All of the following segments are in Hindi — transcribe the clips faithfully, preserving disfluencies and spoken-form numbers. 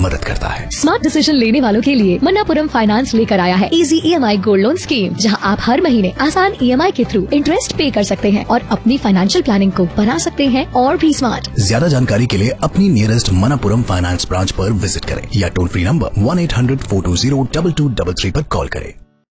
मदद करता है। स्मार्ट डिसीजन लेने वालों के लिए मन्नापुरम फाइनेंस लेकर आया है इजी ई एम आई गोल्ड लोन स्कीम, जहां आप हर महीने आसान ई एम आई के थ्रू इंटरेस्ट पे कर सकते हैं और अपनी फाइनेंशियल प्लानिंग को बना सकते हैं और भी स्मार्ट। ज्यादा जानकारी के लिए अपनी नियरेस्ट मन्नापुरम फाइनेंस ब्रांच पर विजिट करें या toll free number one eight hundred four to zero double two double three पर कॉल करें।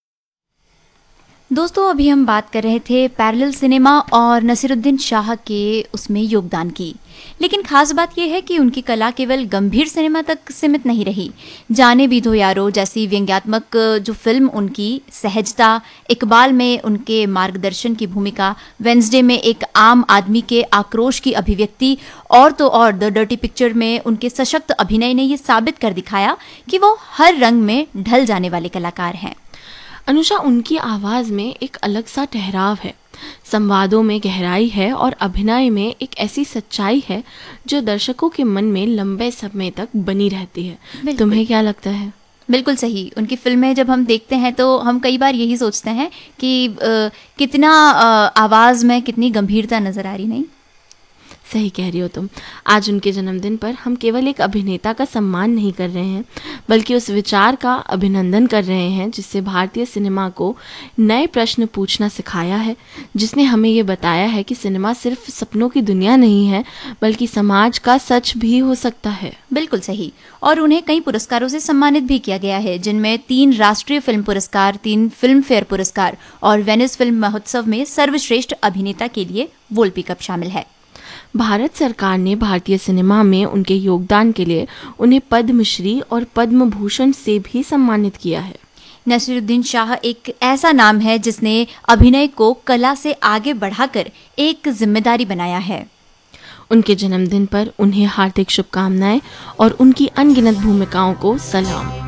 दोस्तों, अभी हम बात कर रहे थे पैरेलल सिनेमा और नसीरुद्दीन शाह के उसमें योगदान की, लेकिन खास बात यह है कि उनकी कला केवल गंभीर सिनेमा तक सीमित नहीं रही। जाने भी दो यारो जैसी व्यंग्यात्मक जो फिल्म उनकी सहजता, इकबाल में उनके मार्गदर्शन की भूमिका, वेंसडे में एक आम आदमी के आक्रोश की अभिव्यक्ति और तो और द डर्टी पिक्चर में उनके सशक्त अभिनय ने ये साबित कर दिखाया कि वो हर रंग में ढल जाने वाले कलाकार हैं। अनुषा, उनकी आवाज़ में एक अलग सा ठहराव है, संवादों में गहराई है और अभिनय में एक ऐसी सच्चाई है जो दर्शकों के मन में लंबे समय तक बनी रहती है। तुम्हें क्या लगता है? बिल्कुल सही। उनकी फिल्में जब हम देखते हैं तो हम कई बार यही सोचते हैं कि आ, कितना आ, आवाज़ में कितनी गंभीरता नज़र आ रही। नहीं, सही कह रही हो तुम। आज उनके जन्मदिन पर हम केवल एक अभिनेता का सम्मान नहीं कर रहे हैं, बल्कि उस विचार का अभिनंदन कर रहे हैं जिससे भारतीय सिनेमा को नए प्रश्न पूछना सिखाया है, जिसने हमें ये बताया है कि सिनेमा सिर्फ सपनों की दुनिया नहीं है, बल्कि समाज का सच भी हो सकता है। बिल्कुल सही। और उन्हें कई पुरस्कारों से सम्मानित भी किया गया है, जिनमें तीन राष्ट्रीय फिल्म पुरस्कार, तीन फिल्म फेयर पुरस्कार और वेनिस फिल्म महोत्सव में सर्वश्रेष्ठ अभिनेता के लिए वोल्पी कप शामिल है। भारत सरकार ने भारतीय सिनेमा में उनके योगदान के लिए उन्हें पद्मश्री और पद्म भूषण से भी सम्मानित किया है। नसीरुद्दीन शाह एक ऐसा नाम है जिसने अभिनय को कला से आगे बढ़ाकर एक जिम्मेदारी बनाया है। उनके जन्मदिन पर उन्हें हार्दिक शुभकामनाएं और उनकी अनगिनत भूमिकाओं को सलाम।